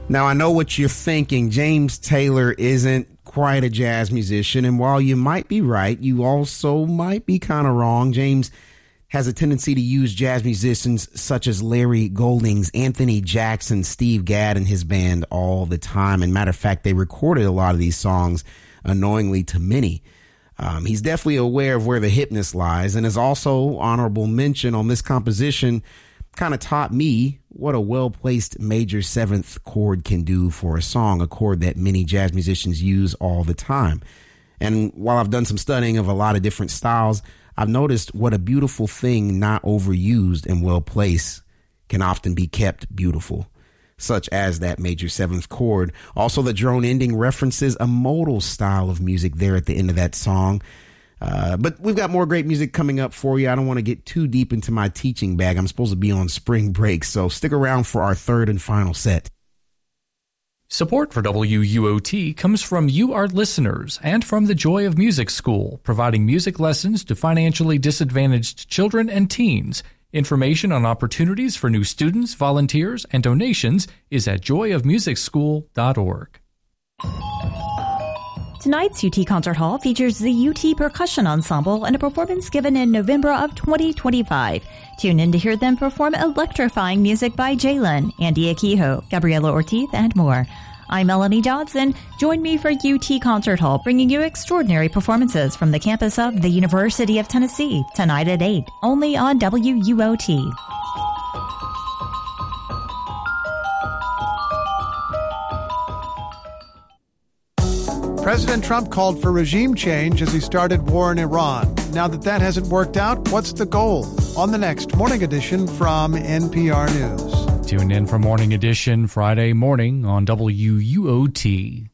Now, I know what you're thinking. James Taylor isn't quite a jazz musician, and while you might be right, you also might be kind of wrong. James has a tendency to use jazz musicians such as Larry Goldings, Anthony Jackson, Steve Gadd, and his band all the time. And matter of fact, they recorded a lot of these songs unknowingly to many. He's definitely aware of where the hipness lies, and is also honorable mention on this composition kind of taught me what a well-placed major seventh chord can do for a song, a chord that many jazz musicians use all the time. And while I've done some studying of a lot of different styles, I've noticed what a beautiful thing not overused and well-placed can often be kept beautiful, such as that major seventh chord. Also, the drone ending references a modal style of music there at the end of that song. But we've got more great music coming up for you. I don't want to get too deep into my teaching bag. I'm supposed to be on spring break, so stick around for our third and final set. Support for WUOT comes from you, our listeners, and from the Joy of Music School, providing music lessons to financially disadvantaged children and teens. Information on opportunities for new students, volunteers, and donations is at joyofmusicschool.org. Tonight's UT Concert Hall features the UT Percussion Ensemble in a performance given in November of 2025. Tune in to hear them perform electrifying music by Jalen, Andy Akiho, Gabriela Ortiz, and more. I'm Melanie Johnson. Join me for UT Concert Hall, bringing you extraordinary performances from the campus of the University of Tennessee, tonight at 8, only on WUOT. President Trump called for regime change as he started war in Iran. Now that hasn't worked out, what's the goal? On the next Morning Edition from NPR News. Tune in for Morning Edition Friday morning on WUOT.